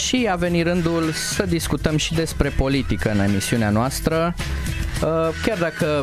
Și a venit rândul să discutăm și despre politică în emisiunea noastră. Chiar dacă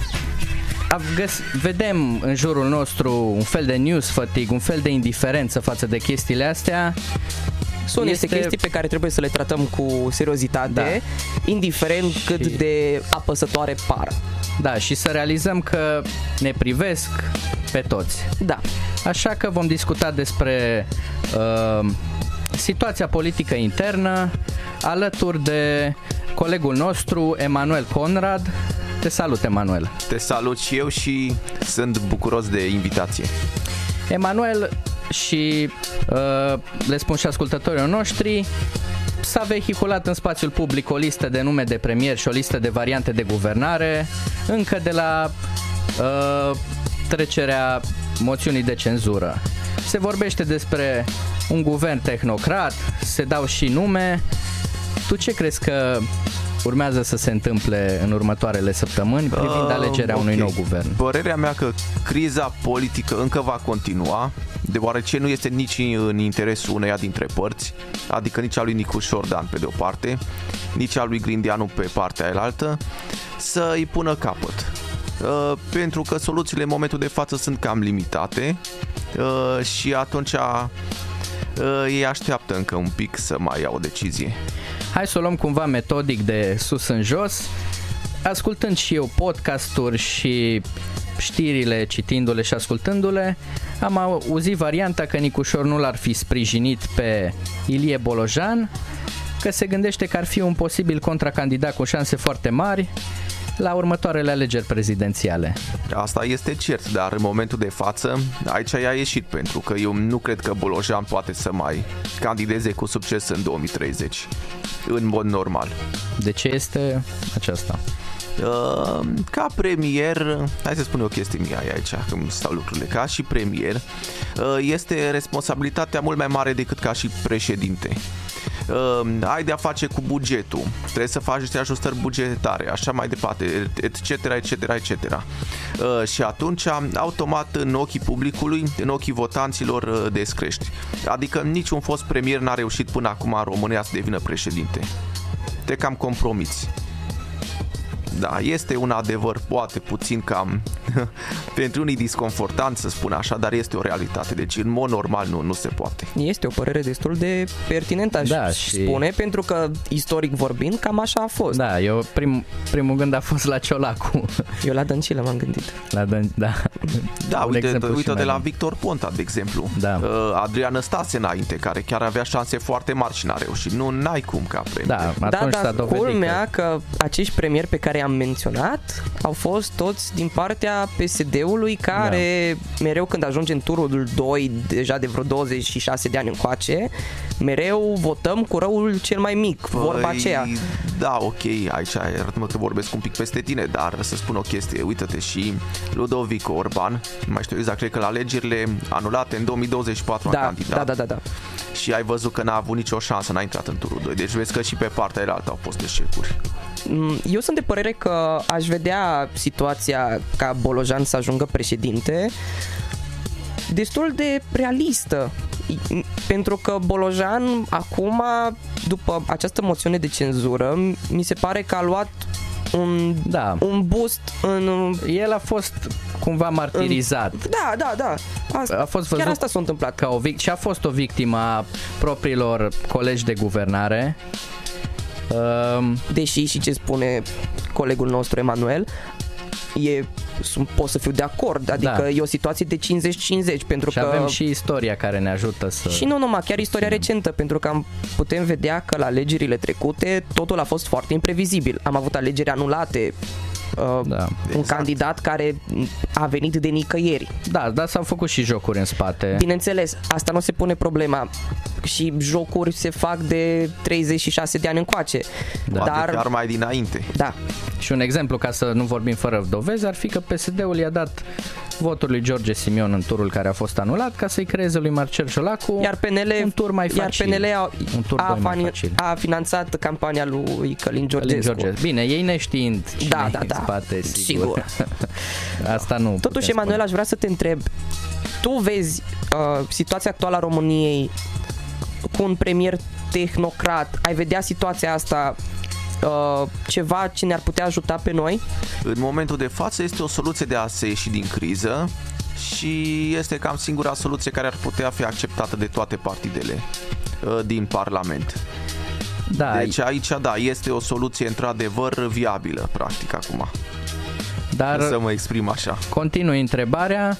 vedem în jurul nostru un fel de news fatigue, un fel de indiferență față de chestiile astea, sunt niște chestii pe care trebuie să le tratăm cu seriozitate, indiferent cât de apăsătoare par. Da, și să realizăm că ne privesc pe toți. Da. Așa că vom discuta despre situația politică internă alături de colegul nostru, Emanuel Conrad. Te salut, Emanuel. Te salut și eu și sunt bucuros de invitație. Emanuel, și le spun și ascultătorilor noștri, s-a vehiculat în spațiul public o listă de nume de premier și o listă de variante de guvernare încă de la trecerea moțiunii de cenzură. Se vorbește despre un guvern tehnocrat, se dau și nume. Tu ce crezi că urmează să se întâmple în următoarele săptămâni privind alegerea unui nou guvern? Părerea mea că criza politică încă va continua, deoarece nu este nici în interesul uneia dintre părți, adică nici a lui Nicu Șordan pe de o parte, nici a lui Grindeanu pe partea elaltă, să îi pună capăt. Pentru că soluțiile în momentul de față sunt cam limitate și atunci ei așteaptă încă un pic să mai ia o decizie. Hai să o luăm cumva metodic de sus în jos. Ascultând și eu podcasturi și știrile, citindu-le și ascultându-le, am auzit varianta că Nicușor nu l-ar fi sprijinit pe Ilie Bolojan, că se gândește că ar fi un posibil contracandidat cu șanse foarte mari la următoarele alegeri prezidențiale. Asta este cert, dar în momentul de față aici i-a ieșit, pentru că eu nu cred că Bolojan poate să mai candideze cu succes în 2030, în mod normal. De ce este aceasta? Ca premier, hai să spun o chestie mie aici, cum stau lucrurile, ca și premier este responsabilitatea mult mai mare decât ca și președinte. Ai de a face cu bugetul, trebuie să faci niște ajustări bugetare, așa mai departe, etc, etc, etc. Și atunci, automat, în ochii publicului, în ochii votanților, descrești. Adică niciun fost premier n-a reușit până acum în România să devină președinte. Te cam compromiți. Da, este un adevăr, poate puțin cam pentru unii disconfortant să spun așa, dar este o realitate. Deci în mod normal nu se poate. Este o părere destul de pertinentă, aș spune, pentru că istoric vorbind, cam așa a fost. Da, eu primul gând a fost la Ciolacu. Eu la Dăncilă m-am gândit. Da, uite de la Victor Ponta, de exemplu. Da. Adrian Năstase înainte, care chiar avea șanse foarte mari și n-a reușit. N-ai cum ca premier. Da, culmea că acești premieri pe care am menționat au fost toți din partea PSD-ului, care mereu când ajunge în turul 2, deja de vreo 26 de ani încoace, mereu votăm cu răul cel mai mic, vorba aceea. Da, ok, aici arată-mă că vorbesc un pic peste tine, dar să spun o chestie, uită-te, și Ludovic Orban, nu mai știu exact, cred că la alegerile anulate în 2024 a candidat. Da. Și ai văzut că n-a avut nicio șansă, n-a intrat în turul 2, deci vezi că și pe partea elaltă au fost eșecuri. Eu sunt de părere că aș vedea situația ca Bolojan să ajungă președinte destul de realistă, pentru că Bolojan acum, după această moțiune de cenzură, mi se pare că a luat un boost în... El a fost cumva martirizat. Da. A fost văzut, chiar asta s-a întâmplat. Ca și a fost o victimă a propriilor colegi de guvernare. Deși, și ce spune colegul nostru Emanuel, pot să fiu de acord, adică e o situație de 50-50, pentru și că avem și istoria care ne ajută să... Și nu numai, chiar istoria recentă, pentru că putem vedea că la alegerile trecute totul a fost foarte imprevizibil. Am avut alegeri anulate, un candidat care a venit de nicăieri. Da, s-au făcut și jocuri în spate. Bineînțeles, asta nu se pune problema. Și jocuri se fac de 36 de ani încoace. Dar chiar mai dinainte. Da. Și un exemplu, ca să nu vorbim fără dovezi, ar fi că PSD-ul i-a dat votul lui George Simion în turul care a fost anulat, ca să-i creeze lui Marcel Ciolacu un tur mai facil. Iar PNL a finanțat campania lui Călin Georgescu. Bine, ei neștiind cine în spate, sigur. Asta nu. Totuși, Emanuel, aș vrea să te întreb, tu vezi situația actuală a României cu un premier tehnocrat, ai vedea situația asta ceva ce ne-ar putea ajuta pe noi? În momentul de față este o soluție de a se ieși din criză și este cam singura soluție care ar putea fi acceptată de toate partidele din Parlament. Da. Deci aici, da, este o soluție într-adevăr viabilă, practic, acum. Dar să mă exprim așa. Continui întrebarea.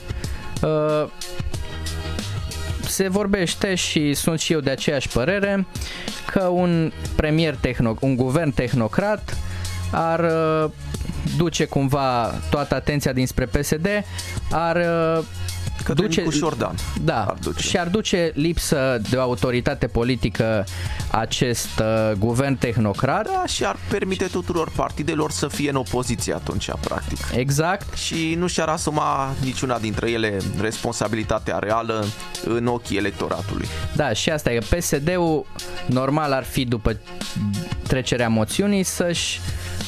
Se vorbește și sunt și eu de aceeași părere că un guvern tehnocrat ar duce cumva toată atenția dinspre PSD, ar duce Nicu Șordan. Da, și ar duce lipsă de o autoritate politică acest guvern tehnocrat. Da, și ar permite tuturor partidelor să fie în opoziție atunci, practic. Exact. Și nu și-ar asuma niciuna dintre ele responsabilitatea reală în ochii electoratului. Da, și asta e că PSD-ul normal ar fi după trecerea moțiunii să-și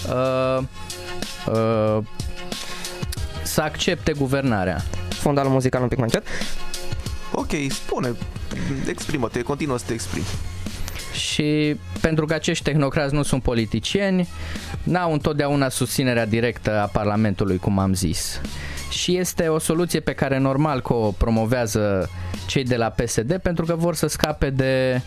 să accepte guvernarea. Fondalul muzical un pic mai încet. Ok, spune, exprimă-te, continuă să te exprimi. Și pentru că acești tehnocrați nu sunt politicieni, n-au întotdeauna susținerea directă a Parlamentului, cum am zis. Și este o soluție pe care normal că o promovează cei de la PSD, pentru că vor să scape de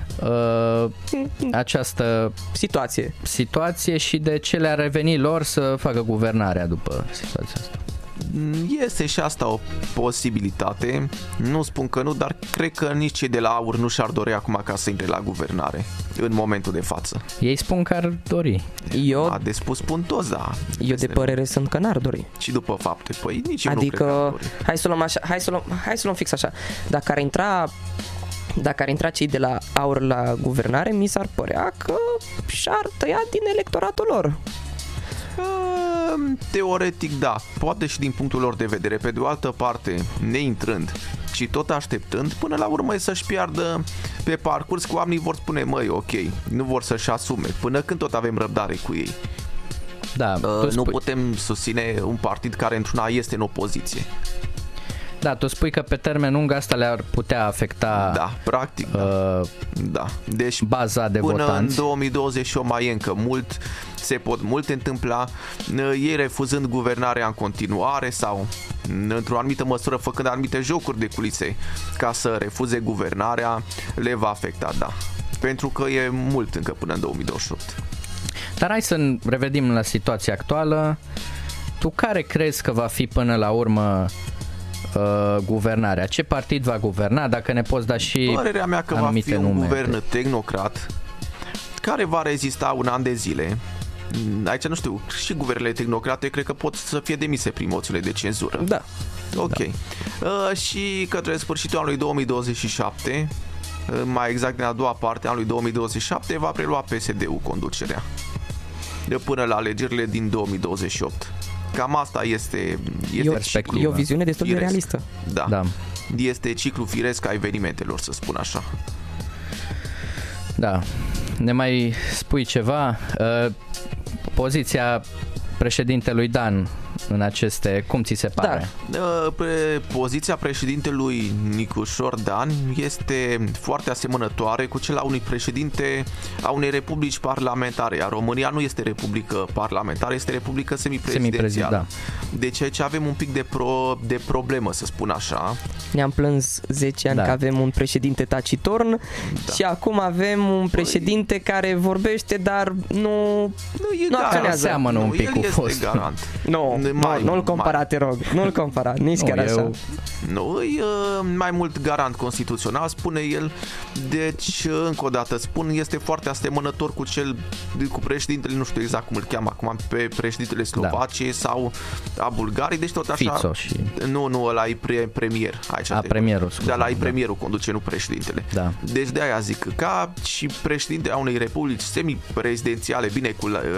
această situație și de ce le-ar reveni lor să facă guvernarea după situația asta. Este și asta o posibilitate, nu spun că nu, dar cred că nici cei de la AUR nu și-ar dori acum ca să intre la guvernare în momentul de față. Ei spun că ar dori. De spus spun toți, da. Eu de părere sunt că n-ar dori. Și după fapte, păi nici eu adică, nu cred că ar dori. Hai să luăm fix așa. Dacă ar intra cei de la AUR la guvernare, mi s-ar părea că și-ar tăia din electoratul lor. Teoretic da, poate și din punctul lor de vedere. Pe de o altă parte, neintrând și tot așteptând, până la urmă să-și piardă pe parcurs, cu oamenii vor spune, măi, ok, nu vor să-și asume, până când tot avem răbdare cu ei. Da, nu putem susține un partid care într-una este în opoziție. Da, tu spui că pe termen lung asta le-ar putea afecta. Da, practic, da. Deci baza de până votanți. în 2028 mai e încă mult, se pot multe întâmpla, ei refuzând guvernarea în continuare sau într-o anumită măsură făcând anumite jocuri de culise ca să refuze guvernarea, le va afecta, da. Pentru că e mult încă până în 2028. Dar hai să revenim la situația actuală. Tu care crezi că va fi până la urmă guvernarea? Ce partid va guverna? Dacă ne poți da și părerea mea că va fi un guvern tehnocrat care va rezista un an de zile. Aici nu știu, și guvernele tehnocrate cred că pot să fie demise prin moțiune de cenzură. Da. Ok. Da. Și către sfârșitul anului 2027, mai exact din a doua parte a anului 2027, va prelua PSD-ul conducerea până la alegerile din 2028. Cam asta este ciclul. E o viziune destul de realistă. Da. Este ciclul firesc a evenimentelor, să spun așa. Da. Ne mai spui ceva? Poziția președintelui Dan în aceste, cum ți se pare? Da. Poziția președintelui Nicu Șordan este foarte asemănătoare cu cel a unui președinte a unei republici parlamentare, iar România nu este republică parlamentară, este republică semiprezidențială. Deci aici avem un pic de problemă, să spun așa. Ne-am plâns 10 ani că avem un președinte tacitorn și acum avem un președinte care vorbește, dar nu acționează. Seamănă un pic cu fost. Nu-l compara, te rog. Nu-l compara, nici chiar așa. Nu, e mai mult garant constituțional, spune el. Deci, încă o dată spun, este foarte asemănător cu președintele, nu știu exact cum îl cheamă acum, pe președintele Slovaciei sau a Bulgariei, deci tot așa. Fico și... Nu, ăla e premier. Premierul, scuze. Da, la e premierul conduce, nu președintele. Da. Deci de aia zic, ca și președinte a unei republici semi-prezidențiale, bine,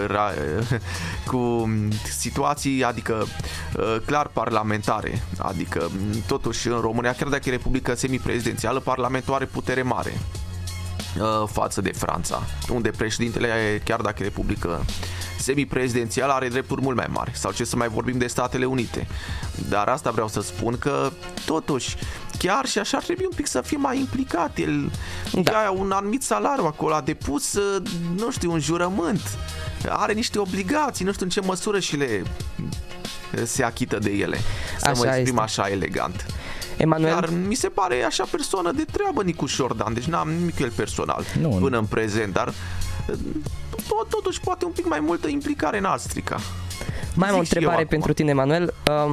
cu situații, adică clar parlamentare, adică totuși în România, chiar dacă e republică semi-prezidențială, parlamentul are putere mare față de Franța, unde președintele, chiar dacă e republică semi-prezidențială, are drepturi mult mai mari, sau ce să mai vorbim de Statele Unite. Dar asta vreau să spun, că totuși chiar și așa ar trebui un pic să fie mai implicat. El ia un anumit salariu acolo, a depus, nu știu, un jurământ, are niște obligații, nu știu în ce măsură și se achită de ele. Să mă exprim așa elegant. Emanuel? Dar mi se pare așa persoană de treabă Nicu Șordan, deci n-am nimic cu el personal până în prezent, dar totuși poate un pic mai multă implicare n-ar strica. Mai am o întrebare pentru tine, Emanuel.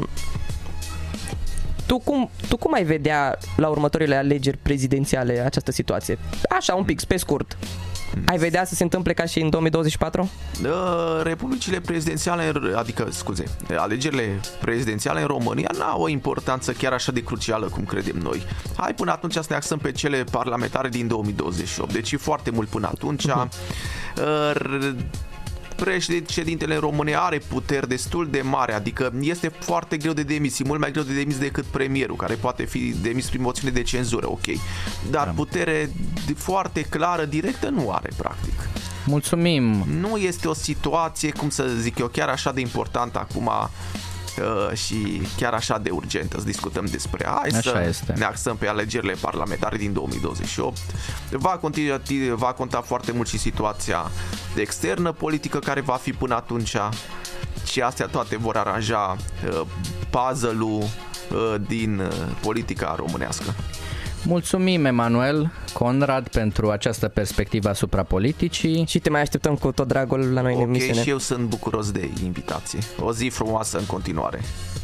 Tu cum ai vedea la următoarele alegeri prezidențiale această situație? Așa, un pic, pe scurt. Ai vedea să se întâmple ca și în 2024? Republicile prezidențiale, alegerile prezidențiale în România n-au o importanță chiar așa de crucială cum credem noi. Hai până atunci să ne axăm pe cele parlamentare din 2028, deci e foarte mult până atunci. Președintele în România are puteri destul de mari, adică este foarte greu de demis, mult mai greu de demis decât premierul, care poate fi demis prin moțiune de cenzură, ok. Dar putere foarte clară, directă, nu are, practic. Mulțumim! Nu este o situație, cum să zic eu, chiar așa de importantă acum și chiar așa de urgentă să discutăm despre ne axăm pe alegerile parlamentare din 2028. Va conta foarte mult și situația externă politică care va fi până atunci și astea toate vor aranja puzzle-ul din politica românească. Mulțumim, Emanuel Conrad, pentru această perspectivă asupra politicii. Și te mai așteptăm cu tot dragul la noi în emisiune. Și eu sunt bucuros de invitație. O zi frumoasă în continuare.